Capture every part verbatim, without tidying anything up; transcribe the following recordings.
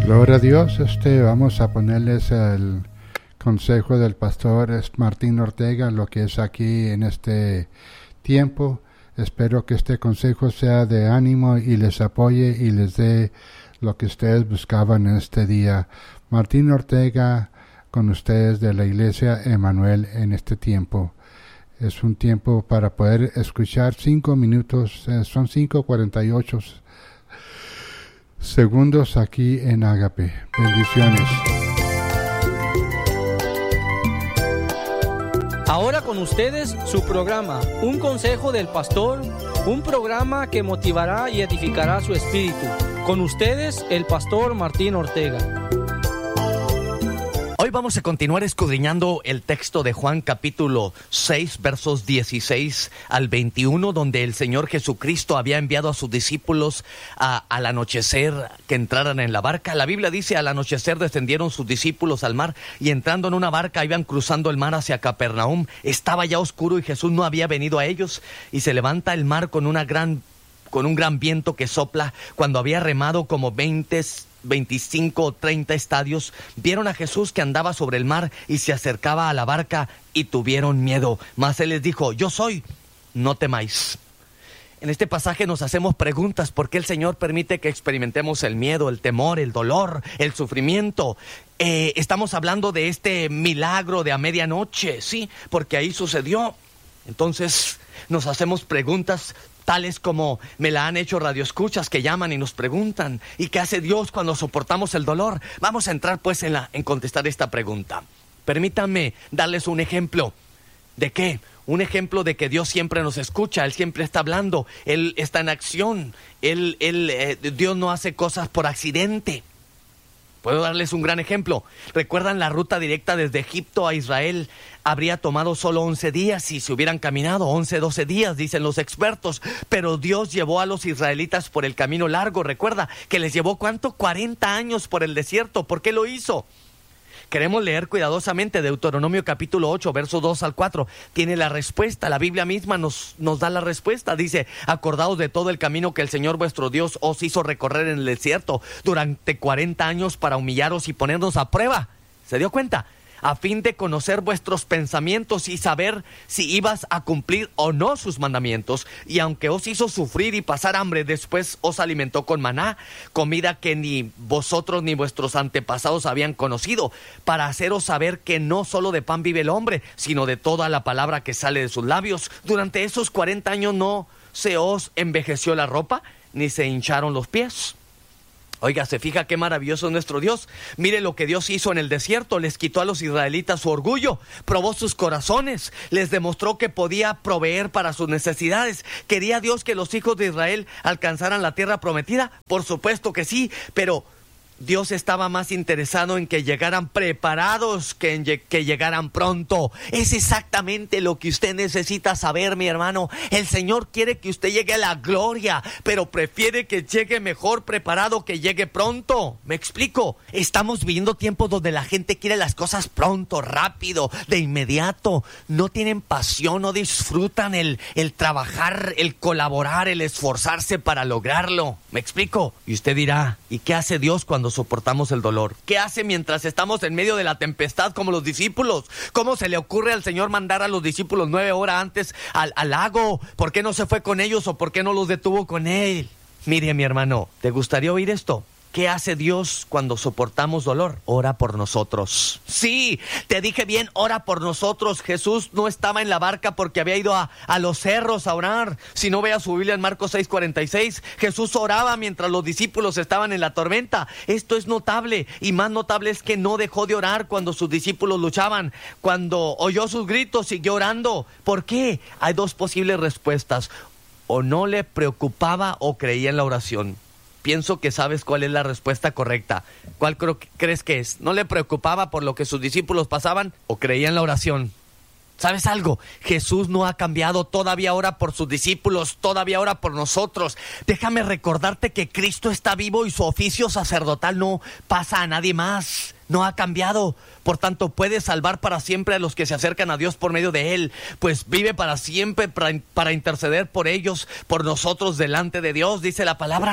Gloria a Dios. Este, vamos a ponerles el consejo del pastor Martín Ortega, lo que es aquí en este tiempo. Espero que este consejo sea de ánimo y les apoye y les dé lo que ustedes buscaban en este día. Martín Ortega con ustedes de la Iglesia Emmanuel en este tiempo. Es un tiempo para poder escuchar cinco minutos, eh, son cinco cuarenta y ocho segundos aquí en Ágape. Bendiciones. Ahora con ustedes su programa, Un Consejo del Pastor, un programa que motivará y edificará su espíritu. Con ustedes, el pastor Martín Ortega. Hoy vamos a continuar escudriñando el texto de Juan capítulo seis, versos dieciséis al veintiuno, donde el Señor Jesucristo había enviado a sus discípulos a, al anochecer que entraran en la barca. La Biblia dice: al anochecer descendieron sus discípulos al mar y entrando en una barca iban cruzando el mar hacia Capernaum. Estaba ya oscuro y Jesús no había venido a ellos, y se levanta el mar con una gran con un gran viento que sopla. Cuando había remado como veinte, veinticinco o treinta estadios, vieron a Jesús que andaba sobre el mar y se acercaba a la barca y tuvieron miedo. Mas él les dijo: yo soy, no temáis. En este pasaje nos hacemos preguntas: ¿por qué el Señor permite que experimentemos el miedo, el temor, el dolor, el sufrimiento? Eh, estamos hablando de este milagro de a medianoche, sí, porque ahí sucedió. Entonces nos hacemos preguntas tales como me la han hecho radioescuchas que llaman y nos preguntan: ¿y qué hace Dios cuando soportamos el dolor? Vamos a entrar pues en, la, en contestar esta pregunta. Permítanme darles un ejemplo. ¿De qué? Un ejemplo de que Dios siempre nos escucha, Él siempre está hablando, Él está en acción, Él, él, eh, Dios no hace cosas por accidente. Puedo darles un gran ejemplo. ¿Recuerdan la ruta directa desde Egipto a Israel? Habría tomado solo once días si se hubieran caminado, once, doce días, dicen los expertos. Pero Dios llevó a los israelitas por el camino largo. Recuerda que les llevó, ¿cuánto? cuarenta años por el desierto. ¿Por qué lo hizo? Queremos leer cuidadosamente Deuteronomio capítulo ocho, versos dos al cuatro. Tiene la respuesta, la Biblia misma nos, nos da la respuesta. Dice: acordaos de todo el camino que el Señor vuestro Dios os hizo recorrer en el desierto durante cuarenta años para humillaros y ponernos a prueba. ¿Se dio cuenta? A fin de conocer vuestros pensamientos y saber si ibas a cumplir o no sus mandamientos. Y aunque os hizo sufrir y pasar hambre, después os alimentó con maná, comida que ni vosotros ni vuestros antepasados habían conocido, para haceros saber que no solo de pan vive el hombre, sino de toda la palabra que sale de sus labios. Durante esos cuarenta años no se os envejeció la ropa, ni se hincharon los pies. Oiga, ¿se fija qué maravilloso es nuestro Dios? Mire lo que Dios hizo en el desierto. Les quitó a los israelitas su orgullo, probó sus corazones, les demostró que podía proveer para sus necesidades. ¿Quería Dios que los hijos de Israel alcanzaran la tierra prometida? Por supuesto que sí, pero Dios estaba más interesado en que llegaran preparados que en que llegaran pronto. Es exactamente lo que usted necesita saber, mi hermano. El Señor quiere que usted llegue a la gloria, pero prefiere que llegue mejor preparado que llegue pronto. ¿Me explico? Estamos viviendo tiempos donde la gente quiere las cosas pronto, rápido, de inmediato. No tienen pasión, no disfrutan el, el trabajar, el colaborar, el esforzarse para lograrlo. ¿Me explico? Y usted dirá: ¿y qué hace Dios cuando soportamos el dolor? ¿Qué hace mientras estamos en medio de la tempestad como los discípulos? ¿Cómo se le ocurre al Señor mandar a los discípulos nueve horas antes al, al lago? ¿Por qué no se fue con ellos o por qué no los detuvo con Él? Mire, mi hermano, ¿te gustaría oír esto? ¿Qué hace Dios cuando soportamos dolor? Ora por nosotros. Sí, te dije bien, ora por nosotros. Jesús no estaba en la barca porque había ido a, a los cerros a orar. Si no, vea su Biblia en Marcos seis cuarenta y seis. Jesús oraba mientras los discípulos estaban en la tormenta. Esto es notable, y más notable es que no dejó de orar cuando sus discípulos luchaban. Cuando oyó sus gritos, siguió orando. ¿Por qué? Hay dos posibles respuestas: o no le preocupaba o creía en la oración. Pienso que sabes cuál es la respuesta correcta. ¿Cuál creo, crees que es? ¿No le preocupaba por lo que sus discípulos pasaban o creía en la oración? ¿Sabes algo? Jesús no ha cambiado, todavía ora por sus discípulos, todavía ora por nosotros. Déjame recordarte que Cristo está vivo y su oficio sacerdotal no pasa a nadie más. No ha cambiado. Por tanto, puede salvar para siempre a los que se acercan a Dios por medio de Él, pues vive para siempre para, para interceder por ellos, por nosotros delante de Dios, dice la palabra.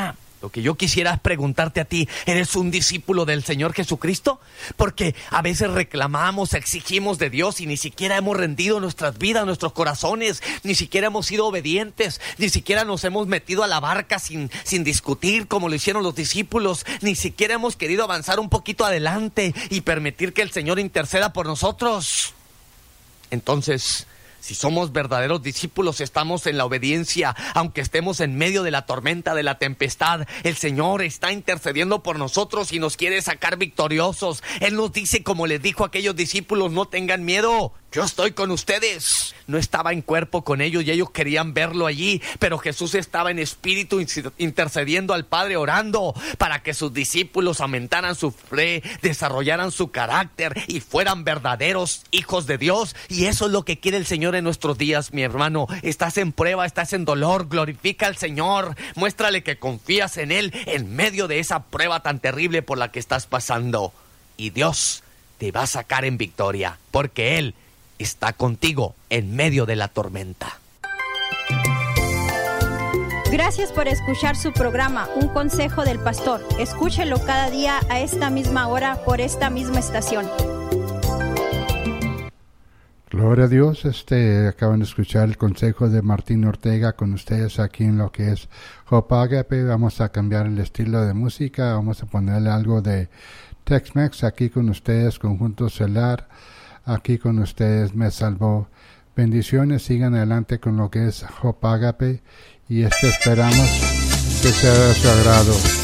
Lo que yo quisiera es preguntarte a ti, ¿eres un discípulo del Señor Jesucristo? Porque a veces reclamamos, exigimos de Dios y ni siquiera hemos rendido nuestras vidas, nuestros corazones, ni siquiera hemos sido obedientes, ni siquiera nos hemos metido a la barca sin, sin discutir como lo hicieron los discípulos, ni siquiera hemos querido avanzar un poquito adelante y permitir que el Señor interceda por nosotros. Entonces, si somos verdaderos discípulos, estamos en la obediencia, aunque estemos en medio de la tormenta, de la tempestad. El Señor está intercediendo por nosotros y nos quiere sacar victoriosos. Él nos dice, como les dijo a aquellos discípulos, no tengan miedo. Yo estoy con ustedes. No estaba en cuerpo con ellos y ellos querían verlo allí, pero Jesús estaba en espíritu intercediendo al Padre, orando para que sus discípulos aumentaran su fe, desarrollaran su carácter y fueran verdaderos hijos de Dios. Y eso es lo que quiere el Señor en nuestros días, mi hermano. Estás en prueba, estás en dolor, glorifica al Señor. Muéstrale que confías en Él en medio de esa prueba tan terrible por la que estás pasando. Y Dios te va a sacar en victoria, porque Él está contigo en medio de la tormenta. Gracias por escuchar su programa, Un Consejo del Pastor. Escúchelo cada día a esta misma hora por esta misma estación. Gloria a Dios. Este acaban de escuchar el consejo de Martín Ortega con ustedes aquí en lo que es Hope Agape. Vamos a cambiar el estilo de música, vamos a ponerle algo de Tex-Mex aquí con ustedes, Conjunto Solar. Aquí con ustedes Me Salvó. Bendiciones, sigan adelante con lo que es Hope Agape y este esperamos que sea de su agrado.